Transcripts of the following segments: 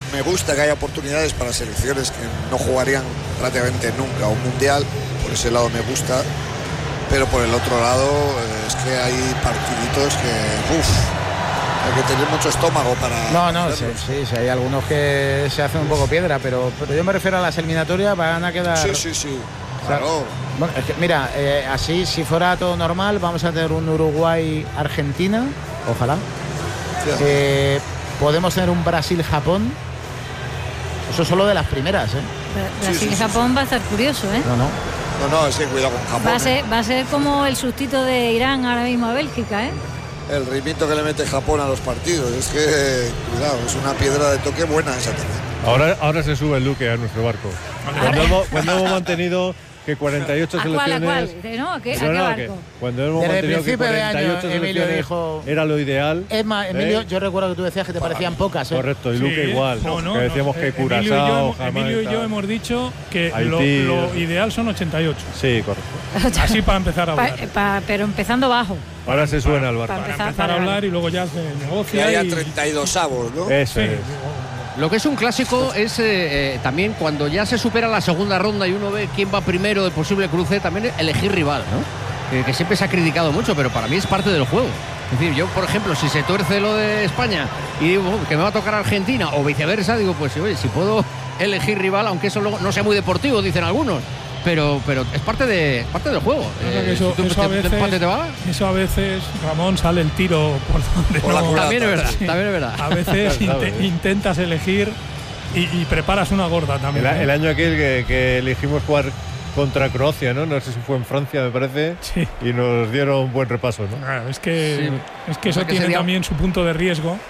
me gusta que haya oportunidades para selecciones que no jugarían prácticamente nunca un mundial, por ese lado me gusta, pero por el otro lado es que hay partiditos que hay que tener mucho estómago para sí, hay algunos que se hacen un poco piedra, pero yo me refiero a las eliminatorias, van a quedar... Sí, claro. Bueno, es que, mira, así, si fuera todo normal, vamos a tener un Uruguay-Argentina, ojalá. Podemos tener un Brasil-Japón. Eso solo de las primeras, ¿eh? Brasil-Japón va a estar curioso, ¿eh? No, sí, cuidado con Japón. Va a ser como el sustito de Irán ahora mismo a Bélgica, ¿eh? El ritmito que le mete Japón a los partidos, es que, cuidado, es una piedra de toque buena esa también. Ahora se sube el Luque a nuestro barco. Cuando hemos mantenido que 48 selecciones... ¿A qué barco? Cuando hemos mantenido que 48 selecciones dijo, era lo ideal. Es más, Emilio, yo recuerdo que tú decías que te parecían pocas, ¿eh? Correcto, y Luque igual. Que decíamos que Curazao, Emilio y yo hemos dicho que Haití, lo ideal son 88. Sí, correcto. Así para empezar a hablar. Pero empezando bajo. Ahora se suena al barco. Para empezar a hablar y luego ya se negocia. Que haya 32avos, ¿no? Eso es. Lo que es un clásico es también cuando ya se supera la segunda ronda y uno ve quién va primero de posible cruce, también elegir rival, ¿no? Que siempre se ha criticado mucho, pero para mí es parte del juego. Es decir, yo, por ejemplo, si se tuerce lo de España y digo que me va a tocar Argentina o viceversa, digo, pues oye, si puedo elegir rival, aunque eso luego no sea muy deportivo, dicen algunos. Pero es parte del juego. Eso a veces, Ramón, sale el tiro por donde no. También es verdad. A veces intentas elegir y preparas una gorda también. El año aquel que elegimos jugar contra Croacia, ¿no? No sé si fue en Francia, me parece. Sí. Y nos dieron un buen repaso, ¿no? Claro, es que eso tiene también su punto de riesgo.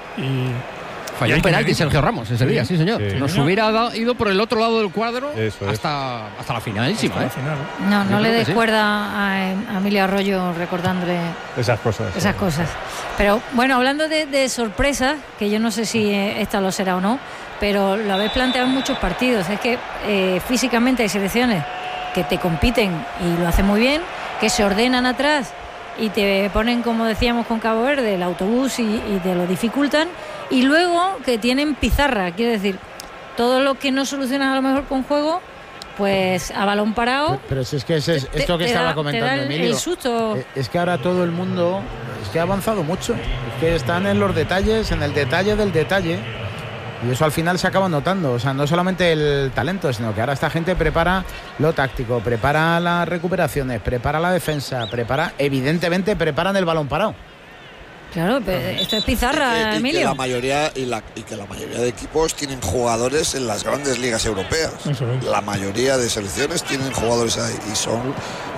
Falló un penalti Sergio Ramos ese día, sí señor. Sí. Nos hubiera ido por el otro lado del cuadro hasta la finalísima. No le des cuerda a Emilio Arroyo recordándole esas cosas. Pero bueno, hablando de sorpresas, que yo no sé si esta lo será o no, pero lo habéis planteado en muchos partidos. Es que físicamente hay selecciones que te compiten y lo hacen muy bien, que se ordenan atrás y te ponen, como decíamos con Cabo Verde, el autobús y te lo dificultan, y luego que tienen pizarra, quiero decir, todo lo que no solucionas a lo mejor con juego, pues a balón parado. Pero si es que esto que estaba comentando Emilio, el susto. Es que ahora todo el mundo ha avanzado mucho, es que están en los detalles, en el detalle del detalle. Y eso al final se acaba notando, o sea, no solamente el talento, sino que ahora esta gente prepara lo táctico, prepara las recuperaciones, prepara la defensa, evidentemente preparan el balón parado. Claro, pero esto es pizarra, Emilio. Que la mayoría de equipos tienen jugadores en las grandes ligas europeas. La mayoría de selecciones tienen jugadores ahí y son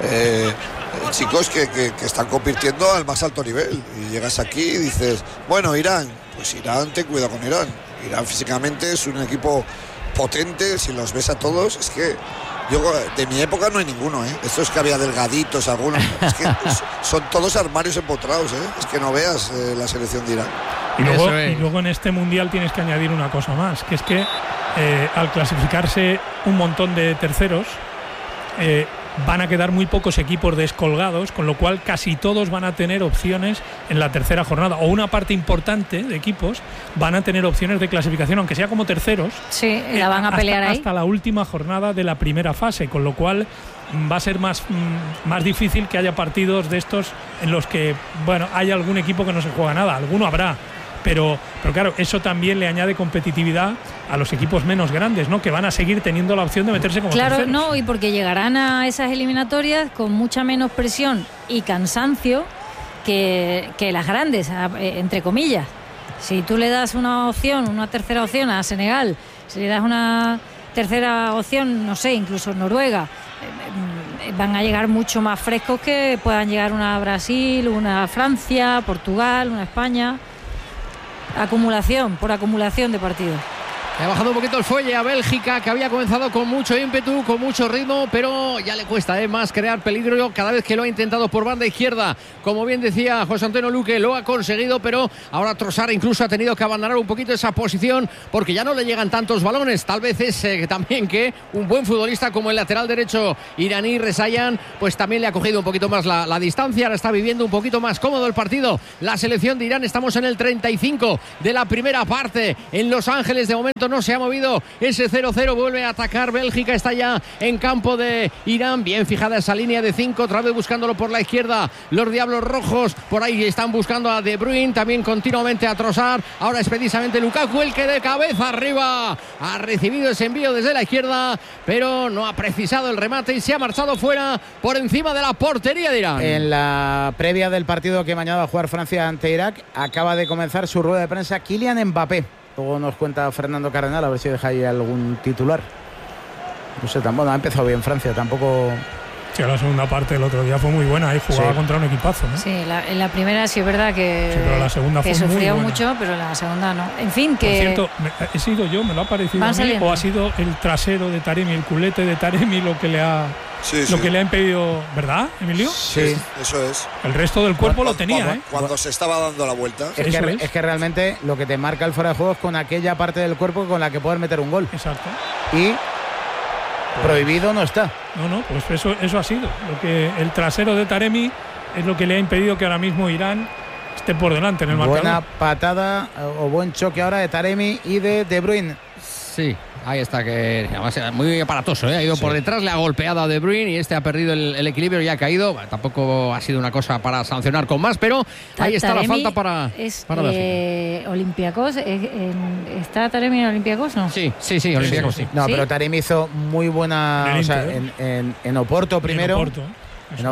chicos que están compitiendo al más alto nivel. Y llegas aquí y dices, bueno, Irán, pues Irán, ten cuidado con Irán. Irán físicamente es un equipo potente, si los ves a todos, es que yo de mi época no hay ninguno, estos que había delgaditos algunos, es que son todos armarios empotrados, es que no veas la selección de Irán. Y luego en este mundial tienes que añadir una cosa más, que es que al clasificarse un montón de terceros, van a quedar muy pocos equipos descolgados, con lo cual casi todos van a tener opciones en la tercera jornada, o una parte importante de equipos van a tener opciones de clasificación, aunque sea como terceros. Sí, la van a pelear ahí hasta la última jornada de la primera fase, con lo cual va a ser más difícil que haya partidos de estos en los que, bueno, hay algún equipo que no se juega nada, alguno habrá. Pero claro, eso también le añade competitividad a los equipos menos grandes, ¿no? Que van a seguir teniendo la opción de meterse como terceros. Claro, no, y porque llegarán a esas eliminatorias con mucha menos presión y cansancio que las grandes, entre comillas. Si tú le das una tercera opción a Senegal, si le das una tercera opción, no sé, incluso Noruega, van a llegar mucho más frescos que puedan llegar una Brasil, una Francia, Portugal, una España. Acumulación de partidos. Ha bajado un poquito el fuelle a Bélgica, que había comenzado con mucho ímpetu, con mucho ritmo, pero ya le cuesta más crear peligro cada vez que lo ha intentado por banda izquierda. Como bien decía José Antonio Luque, lo ha conseguido, pero ahora Trossard incluso ha tenido que abandonar un poquito esa posición porque ya no le llegan tantos balones. Tal vez es también que un buen futbolista como el lateral derecho iraní, Rezayan, pues también le ha cogido un poquito más la distancia. Ahora está viviendo un poquito más cómodo el partido. La selección de Irán, estamos en el 35 de la primera parte en Los Ángeles. De momento no se ha movido ese 0-0, vuelve a atacar Bélgica, está ya en campo de Irán, bien fijada esa línea de 5, otra vez buscándolo por la izquierda, los Diablos Rojos, por ahí están buscando a De Bruyne, también continuamente a Trossard, ahora es precisamente Lukaku el que de cabeza arriba ha recibido ese envío desde la izquierda, pero no ha precisado el remate y se ha marchado fuera por encima de la portería de Irán. En la previa del partido que mañana va a jugar Francia ante Irak, acaba de comenzar su rueda de prensa Kylian Mbappé. Luego nos cuenta Fernando Cardenal, a ver si deja ahí algún titular. No sé, tampoco ha empezado bien Francia, tampoco. Sí, la segunda parte del otro día fue muy buena, ahí jugaba contra un equipazo, ¿no? Sí, en la primera sí es verdad que, sí, pero la segunda que fue sufrió muy mucho, pero la segunda no. En fin, que. Por cierto, ¿he sido yo? ¿Me lo ha parecido a mí? ¿O ha sido el trasero de Taremi, el culete de Taremi lo que le ha. Que le ha impedido, ¿verdad, Emilio? Sí, eso es. El resto del cuerpo lo tenía, cuando se estaba dando la vuelta. Es que realmente lo que te marca el fuera de juego es con aquella parte del cuerpo con la que puedes meter un gol. Exacto. Y prohibido no está. No, pues eso ha sido. Lo que el trasero de Taremi es lo que le ha impedido que ahora mismo Irán esté por delante en el marcador. Buena patada o buen choque ahora de Taremi y de De Bruyne. Sí, ahí está, que además era muy aparatoso, ha ido por detrás, le ha golpeado a De Bruyne y este ha perdido el equilibrio y ha caído. Bueno, tampoco ha sido una cosa para sancionar con más, pero ahí está la falta para Bélgica. Olympiacos, ¿está Taremi en Olympiacos, no? Sí, Olympiacos sí. No, pero Taremi hizo muy buena, o sea, en Oporto primero. En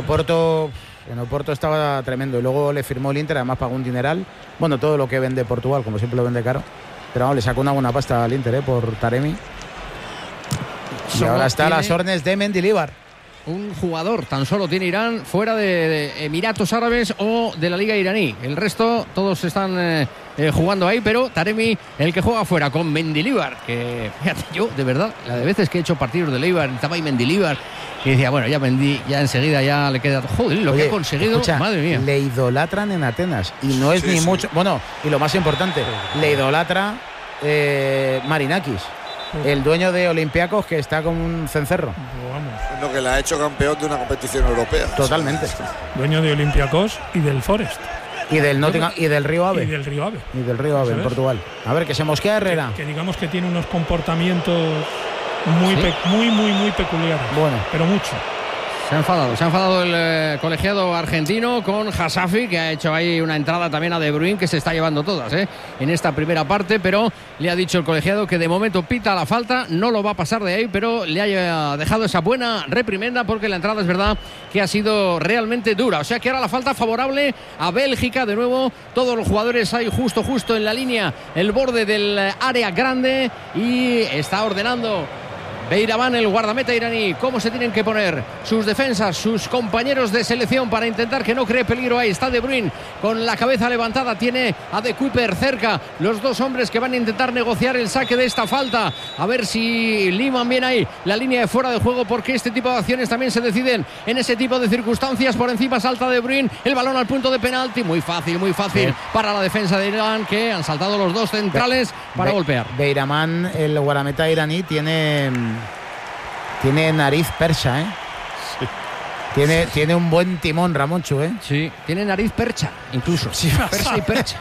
Oporto estaba tremendo y luego le firmó el Inter, además pagó un dineral. Bueno, todo lo que vende Portugal, como siempre lo vende caro. Pero vamos, le sacó una buena pasta al Inter por Taremi. Y ahora está a las órdenes de Mendilibar. Un jugador tan solo tiene Irán fuera de Emiratos Árabes o de la Liga iraní. El resto todos están jugando ahí, pero Taremi el que juega fuera con Mendilibar, que fíjate, yo de verdad la de veces que he hecho partidos de Leibar estaba ahí Mendilibar y decía, bueno, ya enseguida ya le queda, joder, lo que ha conseguido, escucha, madre mía. Le idolatran en Atenas y no es ni mucho, bueno, y lo más importante, le idolatra Marinakis, el dueño de Olympiacos, que está como un cencerro. Es lo que le ha hecho campeón de una competición europea. Totalmente. Dueño de Olympiacos y del Forest. Y del Nottingham y del Río Ave. Y del Río Ave. En Portugal. A ver, que se mosquea Herrera. Que digamos que tiene unos comportamientos muy peculiares. Bueno. Pero mucho. Se ha enfadado el colegiado argentino con Hasafi, que ha hecho ahí una entrada también a De Bruyne, que se está llevando todas en esta primera parte, pero le ha dicho el colegiado que de momento pita la falta, no lo va a pasar de ahí, pero le haya dejado esa buena reprimenda porque la entrada es verdad que ha sido realmente dura. O sea que ahora la falta favorable a Bélgica, de nuevo todos los jugadores ahí justo en la línea, el borde del área grande, y está ordenando Beiraban, el guardameta iraní, cómo se tienen que poner sus defensas, sus compañeros de selección para intentar que no cree peligro. Ahí está De Bruyne con la cabeza levantada, tiene a De Cuyper cerca, los dos hombres que van a intentar negociar el saque de esta falta, a ver si liman bien ahí la línea de fuera de juego, porque este tipo de acciones también se deciden en ese tipo de circunstancias. Por encima salta De Bruyne, el balón al punto de penalti, muy fácil para la defensa de Irán, que han saltado los dos centrales para golpear. Beiraman, el guardameta iraní, tiene nariz persa, Sí. Tiene un buen timón, Ramonchu, Sí, tiene nariz percha, incluso. Sí, persa y percha.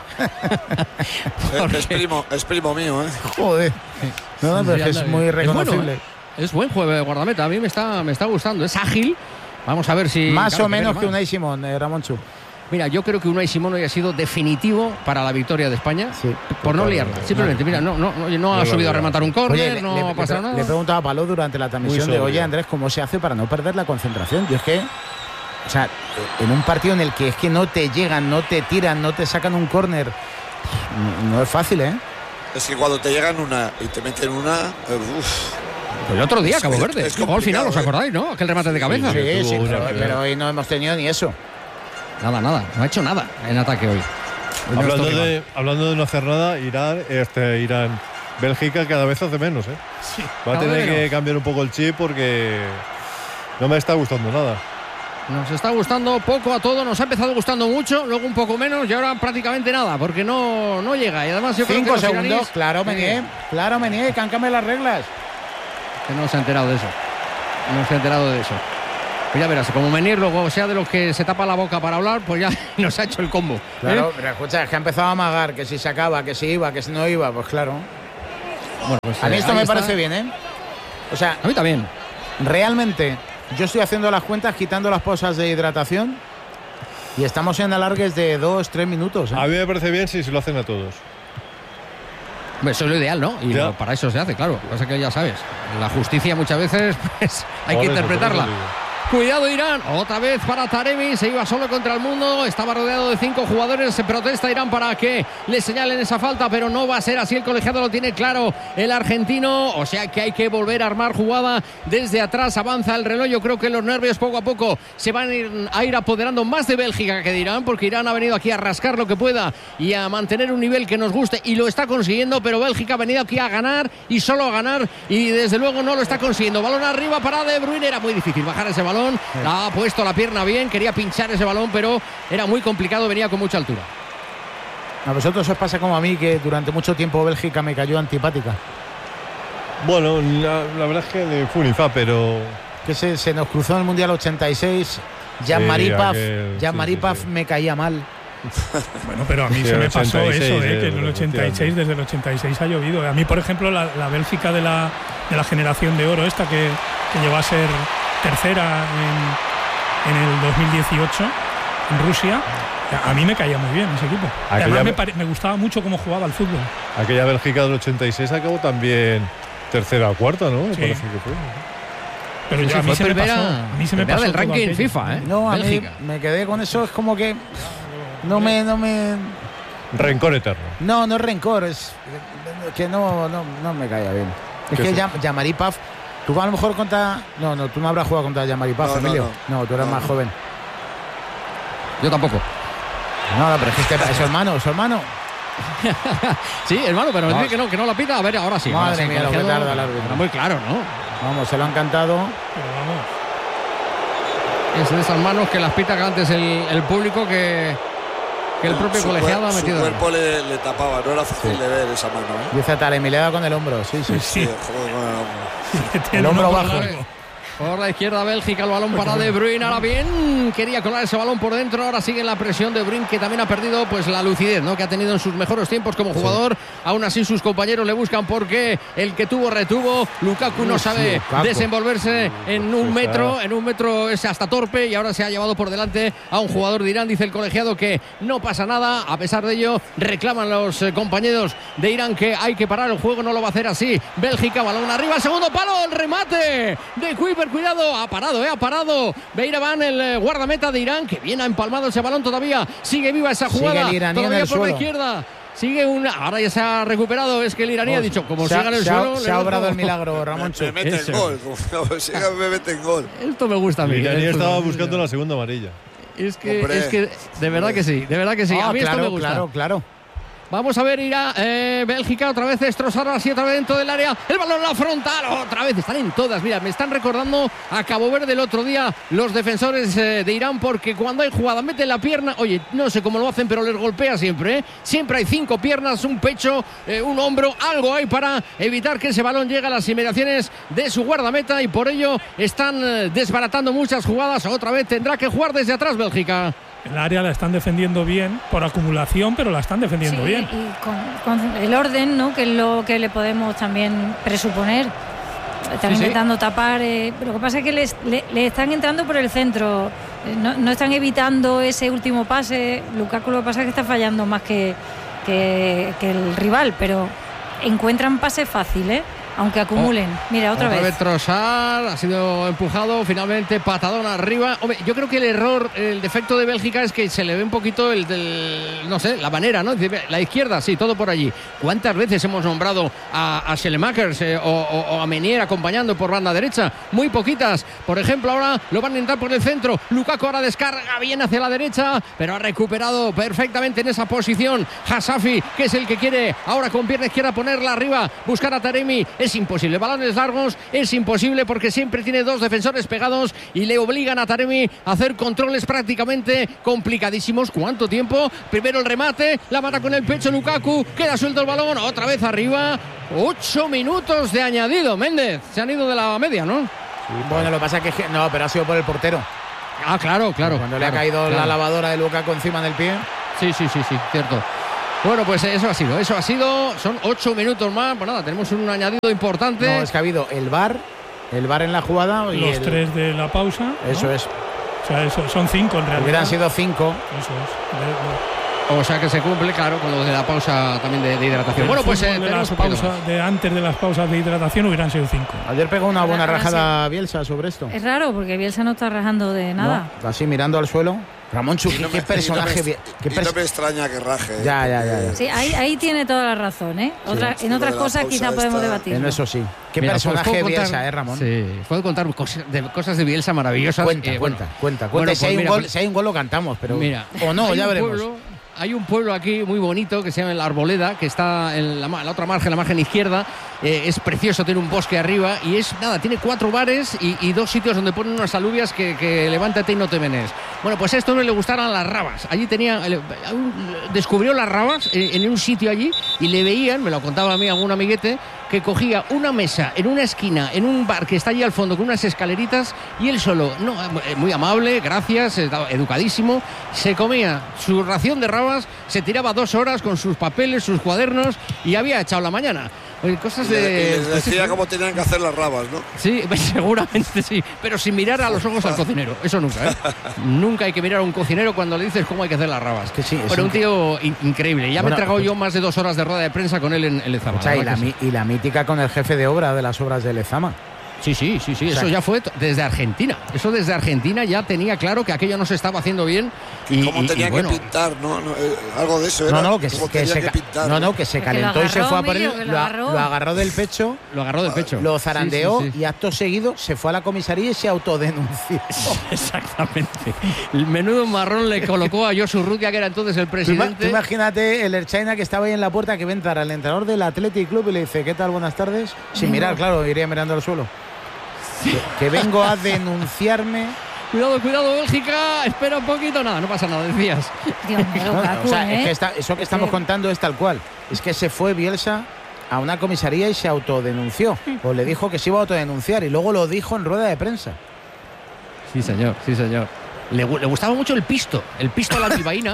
Es primo mío, Joder. No, pero es muy reconocible. Es buen juego de guardameta, a mí me está gustando. Es ágil. Vamos a ver si... Más o menos que Unai Simón, Ramonchu. Mira, yo creo que Unai Simón hoy ha sido definitivo para la victoria de España, por no liarla. Simplemente, mira, no ha subido a rematar un córner, no ha pasado nada. Le preguntaba a Paló durante la transmisión de, oye, Andrés, ¿cómo se hace para no perder la concentración? Yo es que, o sea, en un partido en el que es que no te llegan, no te tiran, no te sacan un córner, no es fácil, Es que cuando te llegan una y te meten una... El otro día, Cabo Verde, llegó al final, ¿os acordáis, no? Aquel remate de cabeza. Sí, pero hoy no hemos tenido ni eso. Nada, no ha hecho nada en ataque hoy. Hablando de no hacer nada, Irán Bélgica cada vez hace menos, ¿eh? Sí. Va a tener que cambiar un poco el chip porque no me está gustando nada. Nos está gustando poco a todo, nos ha empezado gustando mucho, luego un poco menos y ahora prácticamente nada, porque no llega. Y además yo creo que 5 los segundos, iraníes, claro, Menier, que han cambiado las reglas. que no se ha enterado de eso. No se ha enterado de eso. Pues ya verás, como Menier luego sea de los que se tapa la boca para hablar, pues ya nos ha hecho el combo. Claro, pero escucha, es que ha empezado a amagar, que si se acaba, que si iba, que si no iba, pues claro. Bueno, pues, A mí esto me está. parece bien, ¿eh? O sea, A mí también. realmente, yo estoy haciendo las cuentas, quitando las pausas de hidratación y estamos en alargues de 2-3 minutos. ¿eh? A mí me parece bien si se lo hacen a todos. Eso es lo ideal, ¿no? Y Ya. para eso se hace, claro. Pasa que ya sabes, la justicia muchas veces pues, hay Por que eso, interpretarla. por eso digo. Cuidado Irán, otra vez para Taremi, se iba solo contra el mundo, estaba rodeado de 5 jugadores, se protesta Irán para que le señalen esa falta, pero no va a ser así, el colegiado lo tiene claro el argentino, o sea que hay que volver a armar jugada desde atrás, avanza el reloj, yo creo que los nervios poco a poco se van a ir apoderando más de Bélgica que de Irán, porque Irán ha venido aquí a rascar lo que pueda y a mantener un nivel que nos guste y lo está consiguiendo, pero Bélgica ha venido aquí a ganar y solo a ganar y desde luego no lo está consiguiendo. Balón arriba para De Bruyne, era muy difícil bajar ese balón. Ha puesto la pierna bien, quería pinchar ese balón, pero era muy complicado, venía con mucha altura. A vosotros os pasa como a mí, que durante mucho tiempo Bélgica me cayó antipática. Bueno, la verdad es que ni fu ni fa, pero Que se nos cruzó en el Mundial 86. Jean-Marie Paf, sí. me caía mal. Bueno, pero a mí Sí, se me 86, pasó eso, que en el 86, efectivamente. desde el 86 ha llovido. A mí, por ejemplo, la Bélgica de la generación de oro, esta que llegó a ser tercera en el 2018 en Rusia, a mí me caía muy bien ese equipo. Aquella- Además me gustaba mucho cómo jugaba al fútbol. aquella Bélgica del 86 acabó también tercera o cuarta, ¿no? Me Sí. parece que fue. Pero Sí, yo, a mí fue se me primera- pasó. A mí se me primera pasó del todo ranking aquello. FIFA, ¿eh? No, a mí Bélgica. me quedé con eso, es como que no me Rencor eterno. no es rencor, es que no me caía bien. Es Que que sí. Jean-Marie Paf, tú a lo mejor contra no, tú no habrás jugado contra Jean-Marie Paf, Emilio. No, tú eras más joven. Yo tampoco. No, pero es que es su hermano. Sí, hermano, pero No. dice que no la pita. A ver, ahora sí. Madre ahora sí, mía, lo que colegiado, tarda el árbitro. era muy claro, ¿no? Vamos, se lo han cantado. Pero vamos. Es de esas manos que las pita antes el público que el propio colegiado ha metido. Su cuerpo le tapaba, no era fácil de ver esa mano. Dice Taremi, le da con el hombro. Sí. Sí, joder, con el hombro. Tiene El hombro un bajo. largo. Por la izquierda Bélgica, el balón para De Bruyne, ahora bien, quería colar ese balón por dentro, ahora sigue la presión de Bruyne, que también ha perdido pues la lucidez, ¿no? Que ha tenido en sus mejores tiempos como jugador, aún así sus compañeros le buscan porque el que tuvo retuvo, Lukaku no sabe Lukaku. desenvolverse en un metro es hasta torpe y ahora se ha llevado por delante a un jugador de Irán, dice el colegiado que no pasa nada, a pesar de ello reclaman los compañeros de Irán que hay que parar el juego, no lo va a hacer así, Bélgica, balón arriba, el segundo palo, el remate de Kuiper, cuidado, ha parado Beiraban, el guardameta de Irán, que bien ha empalmado ese balón todavía, sigue viva esa Sigue jugada, el iraní en todavía el por la suelo. izquierda, sigue ahora ya se ha recuperado, es que el iraní ha dicho, como siga en el suelo, se le ha dejo. obrado el milagro, Ramón. Me meten Eso. gol. Como siga, me meten gol. Esto me gusta a mí. El iraní Esto estaba me- buscando la segunda amarilla. Es que, Hombre. de verdad que sí, a mí esto me gusta. Claro. Vamos a ver, irá Bélgica otra vez destrozar así otra vez dentro del área. El balón en la frontal, otra vez, están en todas. Mira, me están recordando a Cabo Verde el otro día los defensores de Irán, porque cuando hay jugada meten la pierna, oye, no sé cómo lo hacen, pero les golpea siempre, ¿eh? Siempre hay 5 piernas, un pecho, un hombro, algo hay para evitar que ese balón llegue a las inmediaciones de su guardameta y por ello están desbaratando muchas jugadas. Otra vez tendrá que jugar desde atrás Bélgica. El área la están defendiendo bien, por acumulación, pero la están defendiendo Sí, bien. y con el orden, ¿no? Que es lo que le podemos también presuponer. Están Sí, sí. intentando tapar. Lo que pasa es que le están entrando por el centro. No están evitando ese último pase. Lukaku lo que pasa es que está fallando más que el rival, pero encuentran pases fáciles. aunque acumulen. Mira, otra vez Trossard ha sido empujado, finalmente patadón arriba. Hombre, yo creo que el defecto de Bélgica es que se le ve un poquito no sé, la manera, ¿no? La izquierda, sí, todo por allí. ¿Cuántas veces hemos nombrado a Schelemakers o a Menier acompañando por banda derecha? Muy poquitas. Por ejemplo, ahora lo van a entrar por el centro. Lukaku ahora descarga bien hacia la derecha, pero ha recuperado perfectamente en esa posición Hasafi, que es el que quiere ahora con pierna izquierda ponerla arriba, buscar a Taremi. Es imposible, balones largos es imposible porque siempre tiene dos defensores pegados y le obligan a Taremi a hacer controles prácticamente complicadísimos. ¿Cuánto tiempo? Primero el remate, la mata con el pecho Lukaku, queda suelto el balón, otra vez arriba. 8 minutos de añadido, Méndez, se han ido de la media, ¿no? Sí, bueno, lo que pasa es que no, pero ha sido por el portero. Ah, claro. Cuando le ha caído la lavadora de Lukaku encima del pie. Sí, cierto. Bueno, pues eso ha sido, son 8 minutos más. Pues nada, tenemos un añadido importante. No, es que ha habido el VAR en la jugada. Y los 3 de la pausa. Eso, ¿no? Es. O sea, son 5 en realidad. Hubieran sido 5. Eso es. O sea que se cumple, claro, con lo de la pausa también de hidratación. Bueno, pues tenemos antes de las pausas de hidratación hubieran sido 5. Ayer pegó una buena rajada Bielsa sobre esto. Es raro porque Bielsa no está rajando de nada. No, así mirando al suelo. Ramón Chuqui, qué personaje. No me extraña que raje. Ya. Sí, ahí tiene toda la razón, ¿eh? En otras cosas quizá podemos debatir. En eso sí. Qué personaje Bielsa, Ramón. Sí, puedo contar cosas de Bielsa maravillosas. Cuenta. Bueno, si hay un gol lo cantamos, pero mira, o no, ya veremos. Hay un pueblo aquí muy bonito que se llama La Arboleda, que está en la otra margen, la margen izquierda. Es precioso, tiene un bosque arriba y tiene 4 bares y 2 sitios donde ponen unas alubias que levántate y no te menes. Bueno, pues a esto no le gustaron las rabas. Allí descubrió las rabas en un sitio allí y le veían, me lo contaba a mí algún amiguete, que cogía una mesa en una esquina, en un bar que está allí al fondo con unas escaleritas y él solo, muy amable, gracias, educadísimo, se comía su ración de rabas, se tiraba 2 horas con sus papeles, sus cuadernos y había echado la mañana. Cosas y les decía cómo tenían que hacer las rabas, ¿no? Sí, seguramente sí, pero sin mirar a los ojos al cocinero, eso nunca, ¿eh? Nunca hay que mirar a un cocinero cuando le dices cómo hay que hacer las rabas. Que sí, pero un tío increíble, ya me he tragado yo más de 2 horas de rueda de prensa con él en Lezama. O sea, y la mítica con el jefe de obra de las obras de Lezama. Sí, o sea, eso ya fue desde Argentina. Eso desde Argentina ya tenía claro que aquello no se estaba haciendo bien. Cómo tenía que pintar, ¿no? Algo de eso era. Que se calentó y se fue a por él. Lo agarró del pecho. Lo zarandeó y acto seguido se fue a la comisaría y se autodenunció. Exactamente. El menudo marrón le colocó a Josu Rutia, que era entonces el presidente. Tú imagínate el Erchaina que estaba ahí en la puerta, que ve entrar al entrenador del Athletic Club y le dice: ¿qué tal? Buenas tardes. Sin mirar, claro, iría mirando al suelo. Que vengo a denunciarme. Cuidado, Bélgica. Espera un poquito. Nada, no pasa nada, decías. Dios mío, o sea, es que eso que estamos contando es tal cual. Es que se fue Bielsa a una comisaría y se autodenunció. O le dijo que se iba a autodenunciar y luego lo dijo en rueda de prensa. Sí, señor. Le gustaba mucho el pisto a la bilbaína.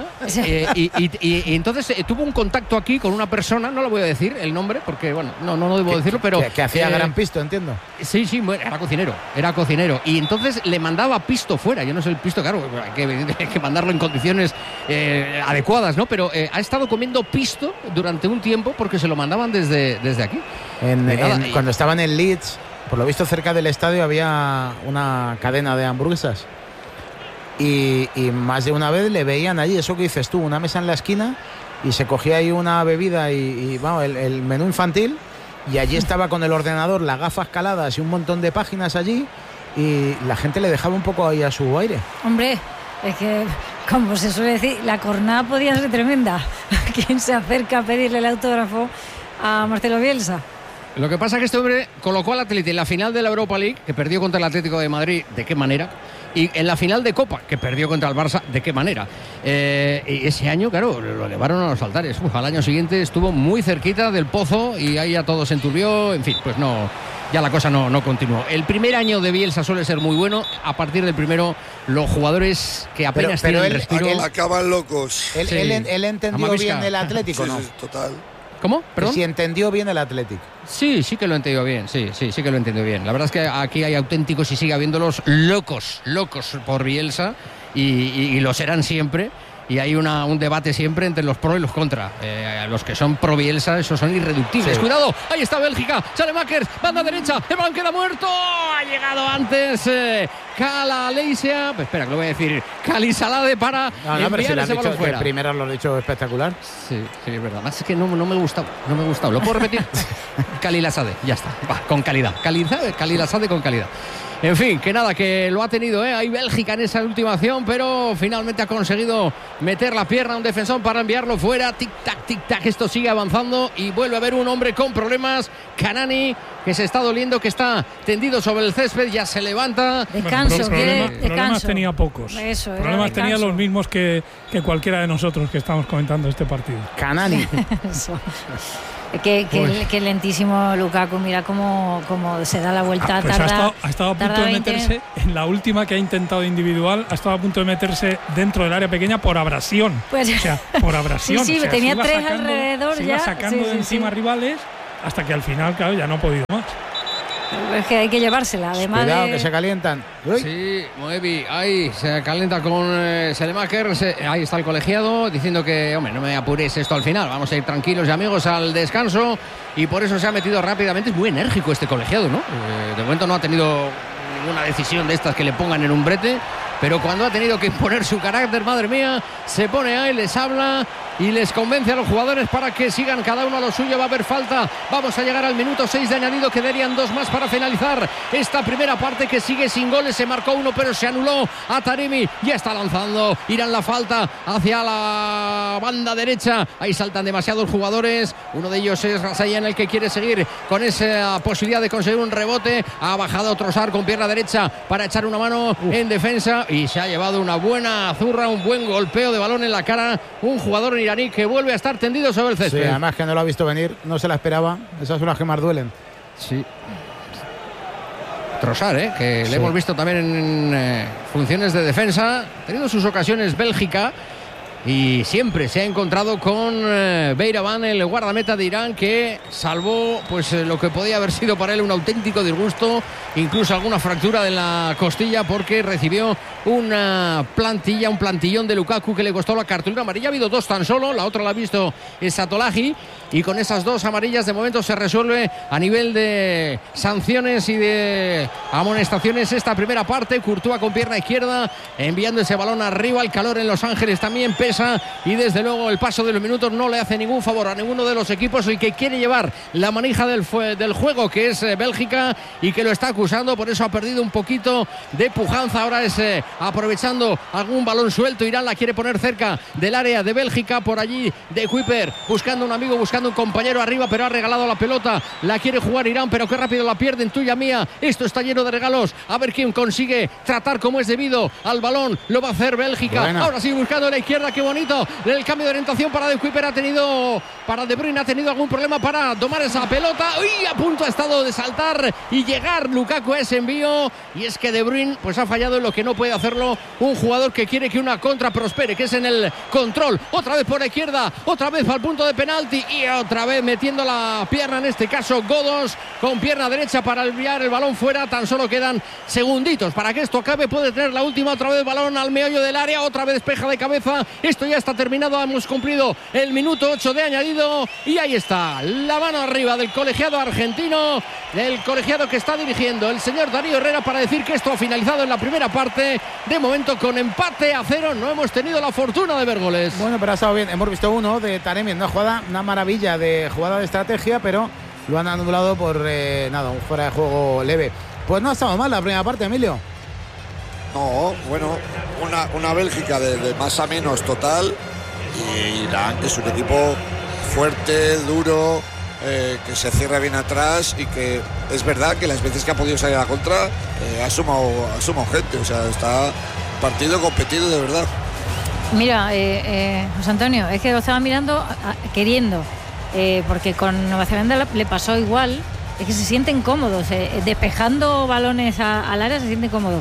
y entonces tuvo un contacto aquí con una persona, no lo voy a decir el nombre porque, bueno, no debo decirlo, pero... Que hacía gran pisto, entiendo. Sí, era cocinero. Y entonces le mandaba pisto fuera. Yo no sé el pisto, claro, hay que mandarlo en condiciones adecuadas, ¿no? Pero ha estado comiendo pisto durante un tiempo porque se lo mandaban desde aquí. Cuando estaban en Leeds, por lo visto cerca del estadio había una cadena de hamburguesas. Y más de una vez le veían allí, eso que dices tú, una mesa en la esquina y se cogía ahí una bebida y vamos, el menú infantil, y allí estaba con el ordenador, las gafas caladas y un montón de páginas allí, y la gente le dejaba un poco ahí a su aire. Hombre, es que, como se suele decir, la cornada podía ser tremenda. ¿Quién se acerca a pedirle el autógrafo a Marcelo Bielsa? Lo que pasa es que este hombre colocó al Atleti en la final de la Europa League, que perdió contra el Atlético de Madrid, ¿de qué manera? Y en la final de Copa, que perdió contra el Barça, ¿de qué manera? Y ese año, claro, lo elevaron a los altares. Al año siguiente estuvo muy cerquita del pozo y ahí ya todo se enturbió. En fin, pues no, ya la cosa no continuó. El primer año de Bielsa suele ser muy bueno. A partir del primero, los jugadores que apenas tienen respiro... acaban locos. Él entendió bien el Atlético, ¿no? Sí, total. ¿Cómo? ¿Perdón? Si entendió bien el Athletic. Sí que lo entendió bien, sí que lo entendió bien. La verdad es que aquí hay auténticos y sigue habiéndolos locos por Bielsa y lo serán siempre. y hay un debate siempre entre los pro y los contra. Los que son pro Bielsa, esos son irreductibles. Sí. Cuidado, ahí está Bélgica, Salemakers, banda derecha, el balón queda muerto. Ha llegado antes Cala Leisia, espera que lo voy a decir, Calisalade para enviar ese balón fuera. Primero lo he dicho espectacular. Sí, es verdad. Más es que no me ha gustado. ¿Lo puedo repetir? Calilasade, ya está. Va, con calidad. Calilasade con calidad. En fin, que nada, que lo ha tenido, Hay Bélgica en esa última acción, pero finalmente ha conseguido meter la pierna a un defensor para enviarlo fuera. Tic-tac, esto sigue avanzando y vuelve a haber un hombre con problemas. Kanani, que se está doliendo, que está tendido sobre el césped, ya se levanta. Descanso, problemas tenía pocos. Problemas tenía los mismos que cualquiera de nosotros que estamos comentando este partido. Kanani. Qué lentísimo Lukaku, mira cómo se da la vuelta. Pues ha estado a punto de meterse en la última que ha intentado individual, ha estado a punto de meterse dentro del área pequeña por abrasión. Pues, por abrasión. Sí, tenía tres alrededor se ya. Iba sacando de encima rivales hasta que al final, claro, ya no ha podido más. Es que hay que llevársela, además. Cuidado, que se calientan. Uy. Sí, Moebi, ahí se calienta con Salemakers. Ahí está el colegiado diciendo que, hombre, no me apures esto al final. Vamos a ir tranquilos y amigos al descanso. Y por eso se ha metido rápidamente. Es muy enérgico este colegiado, ¿no? De momento no ha tenido ninguna decisión de estas que le pongan en un brete. Pero cuando ha tenido que imponer su carácter, madre mía, se pone ahí, les habla y les convence a los jugadores para que sigan cada uno a lo suyo. Va a haber falta. Vamos a llegar al minuto 6 de añadido. Quedarían 2 más para finalizar esta primera parte que sigue sin goles. Se marcó uno, pero se anuló a Taremi. Ya está lanzando. Irán la falta hacia la banda derecha. Ahí saltan demasiados jugadores. Uno de ellos es Rasayan, el que quiere seguir con esa posibilidad de conseguir un rebote. Ha bajado Trossard con pierna derecha para echar una mano en defensa. Y se ha llevado una buena zurra, un buen golpeo de balón en la cara. Un jugador iraní que vuelve a estar tendido sobre el césped. Sí, además que no lo ha visto venir, no se la esperaba. Esas son las que más duelen. Sí. Trossard, que sí, le hemos visto también en funciones de defensa. Ha tenido sus ocasiones Bélgica. Y siempre se ha encontrado con Beiraban, el guardameta de Irán, que salvó pues lo que podía haber sido para él un auténtico disgusto, incluso alguna fractura de la costilla, porque recibió una plantilla, un plantillón de Lukaku que le costó la cartulina amarilla. Ha habido 2 tan solo, la otra la ha visto Satolahi, y con esas 2 amarillas de momento se resuelve a nivel de sanciones y de amonestaciones esta primera parte. Courtois con pierna izquierda enviando ese balón arriba. El calor en Los Ángeles también pesa, y desde luego el paso de los minutos no le hace ningún favor a ninguno de los equipos. El que quiere llevar la manija del juego, que es Bélgica, y que lo está acusando, por eso ha perdido un poquito de pujanza. Ahora es aprovechando algún balón suelto. Irán la quiere poner cerca del área de Bélgica, por allí de Kuiper, buscando un amigo, buscando un compañero arriba, pero ha regalado la pelota. La quiere jugar Irán, pero qué rápido la pierden. Tuya mía, esto está lleno de regalos. A ver quién consigue tratar como es debido al balón. Lo va a hacer Bélgica. Bueno. Ahora sí, buscando a la izquierda. Qué bonito el cambio de orientación para De Kuiper. Para De Bruyne ha tenido algún problema para tomar esa pelota. ¡Uy! A punto ha estado de saltar y llegar Lukaku a ese envío. Y es que De Bruyne pues ha fallado en lo que no puede hacerlo un jugador que quiere que una contra prospere, que es en el control. Otra vez por la izquierda, otra vez al punto de penalti, y otra vez metiendo la pierna, en este caso Godos, con pierna derecha para enviar el balón fuera. Tan solo quedan segunditos para que esto acabe. Puede tener la última. Otra vez balón al meollo del área, otra vez despeja de cabeza. Esto ya está terminado. Hemos cumplido el minuto 8 de añadido, y ahí está la mano arriba del colegiado argentino, del colegiado que está dirigiendo el señor Darío Herrera, para decir que esto ha finalizado en la primera parte. De momento con empate a 0. No hemos tenido la fortuna de ver goles. Bueno, pero ha estado bien. Hemos visto uno de Taremi, una maravilla de jugada de estrategia, pero lo han anulado por un fuera de juego leve. Pues no ha estado mal la primera parte, Emilio. No, bueno, una Bélgica de más a menos total, y Irán, que es un equipo fuerte, duro, que se cierra bien atrás, y que es verdad que las veces que ha podido salir a la contra ha sumado gente. O sea, está partido competido de verdad. Mira, José Antonio, es que lo estaba mirando queriendo, porque con Nueva Zelanda le pasó igual. Es que se sienten cómodos, despejando balones al área se sienten cómodos.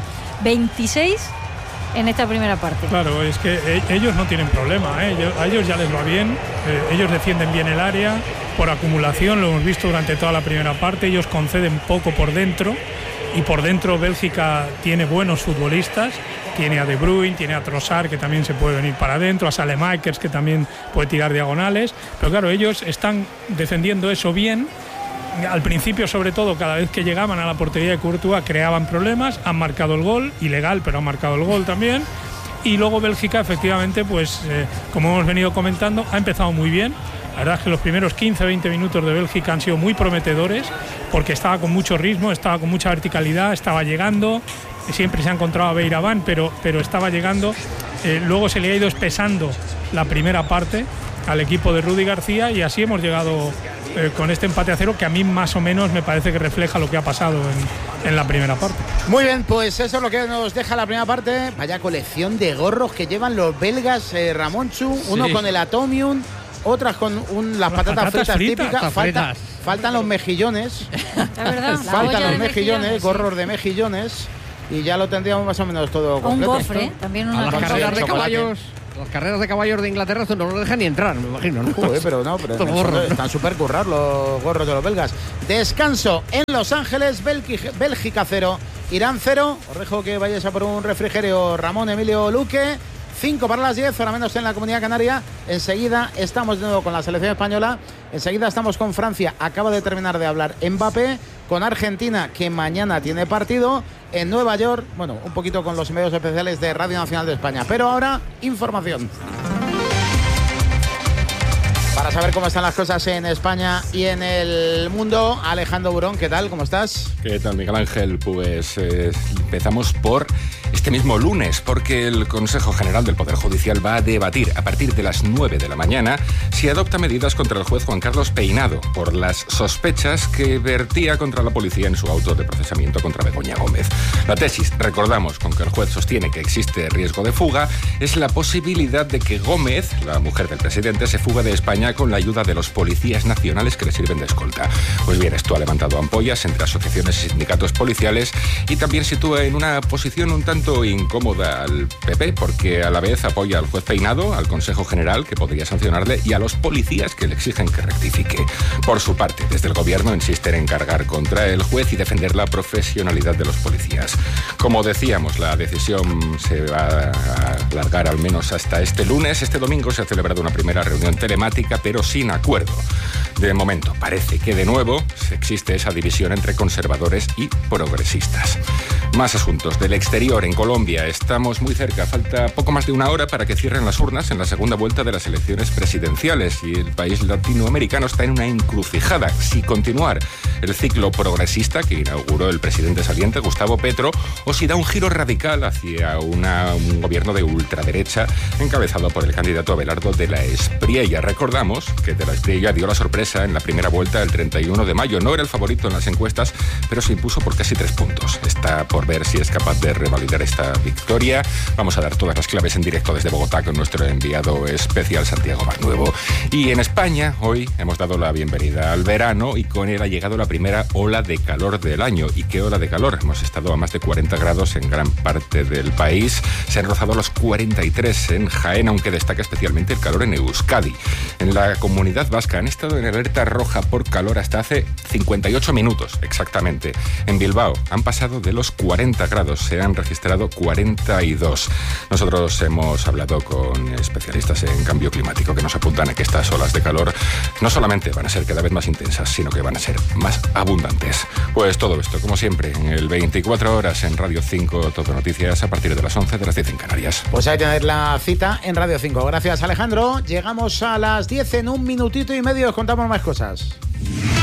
26 en esta primera parte. Claro, es que ellos no tienen problema, a ellos ya les va bien, ellos defienden bien el área por acumulación, lo hemos visto durante toda la primera parte. Ellos conceden poco por dentro, y por dentro Bélgica tiene buenos futbolistas, tiene a De Bruyne, tiene a Trossard, que también se puede venir para adentro, a Saelemaekers, que también puede tirar diagonales, pero claro, ellos están defendiendo eso bien. Al principio, sobre todo, cada vez que llegaban a la portería de Courtois creaban problemas, han marcado el gol, ilegal, pero han marcado el gol también. Y luego Bélgica, efectivamente, pues como hemos venido comentando, ha empezado muy bien. La verdad es que los primeros 15-20 minutos de Bélgica han sido muy prometedores, porque estaba con mucho ritmo, estaba con mucha verticalidad, estaba llegando, siempre se ha encontrado a Beiraban, pero estaba llegando. Luego se le ha ido espesando la primera parte al equipo de Rudy García y así hemos llegado con este empate a 0, que a mí más o menos me parece que refleja lo que ha pasado en la primera parte. Muy bien, pues eso es lo que nos deja la primera parte. Vaya colección de gorros que llevan los belgas, Ramonchu, uno con el Atomium, otras con las patatas fritas típicas. Faltan los mejillones. La verdad, faltan los mejillones, gorros de mejillones. Y ya lo tendríamos más o menos todo completo. Un gofre, también una las carreras de caballos. Las carreras de caballos de Inglaterra esto no lo dejan ni entrar, me imagino, ¿no? Joder, pero están súper currados los gorros de los belgas. Descanso en Los Ángeles, Bélgica 0, Irán 0. Os dejo que vayáis a por un refrigerio, Ramón Emilio Luque. 5 para las 10, hora menos en la Comunidad Canaria. Enseguida estamos de nuevo con la selección española. Enseguida estamos con Francia. Acaba de terminar de hablar Mbappé. Con Argentina, que mañana tiene partido. En Nueva York, bueno, un poquito con los medios especiales de Radio Nacional de España. Pero ahora, información. Para saber cómo están las cosas en España y en el mundo, Alejandro Burón, ¿qué tal? ¿Cómo estás? ¿Qué tal, Miguel Ángel? Pues empezamos por este mismo lunes, porque el Consejo General del Poder Judicial va a debatir a partir de las 9 de la mañana si adopta medidas contra el juez Juan Carlos Peinado por las sospechas que vertía contra la policía en su auto de procesamiento contra Begoña Gómez. La tesis, recordamos, con que el juez sostiene que existe riesgo de fuga, es la posibilidad de que Gómez, la mujer del presidente, se fuga de España con la ayuda de los policías nacionales que le sirven de escolta. Pues bien, esto ha levantado ampollas entre asociaciones y sindicatos policiales y también sitúa en una posición un tanto incómoda al PP, porque a la vez apoya al juez Peinado, al Consejo General, que podría sancionarle, y a los policías que le exigen que rectifique. Por su parte, desde el gobierno insisten en cargar contra el juez y defender la profesionalidad de los policías. Como decíamos, la decisión se va a alargar al menos hasta este lunes. Este domingo se ha celebrado una primera reunión telemática, pero sin acuerdo. De momento, parece que de nuevo existe esa división entre conservadores y progresistas. Más asuntos del exterior. En Colombia estamos muy cerca. Falta poco más de una hora para que cierren las urnas en la segunda vuelta de las elecciones presidenciales y el país latinoamericano está en una encrucijada. Si continuar el ciclo progresista que inauguró el presidente saliente, Gustavo Petro, o si da un giro radical hacia un gobierno de ultraderecha encabezado por el candidato Abelardo de la Espriella. Recordamos que de la Espriella dio la sorpresa en la primera vuelta el 31 de mayo. No era el favorito en las encuestas, pero se impuso por casi 3 puntos. Está por ver si es capaz de revalidar esta victoria. Vamos a dar todas las claves en directo desde Bogotá con nuestro enviado especial Santiago Barnuevo. Y en España hoy hemos dado la bienvenida al verano y con él ha llegado la primera ola de calor del año. ¿Y qué ola de calor? Hemos estado a más de 40 grados en gran parte del país. Se han rozado los 43 en Jaén, aunque destaca especialmente el calor en Euskadi. En la Comunidad Vasca han estado en alerta roja por calor hasta hace 58 minutos exactamente. En Bilbao han pasado de los 40 grados, se han registrado 42. Nosotros hemos hablado con especialistas en cambio climático que nos apuntan a que estas olas de calor no solamente van a ser cada vez más intensas, sino que van a ser más abundantes. Pues todo esto, como siempre, en el 24 horas en Radio 5, Todo Noticias, a partir de las 11 de las 10 en Canarias. Pues ahí tenéis la cita en Radio 5. Gracias, Alejandro. Llegamos a las 10 en un minutito y medio. Os contamos más cosas.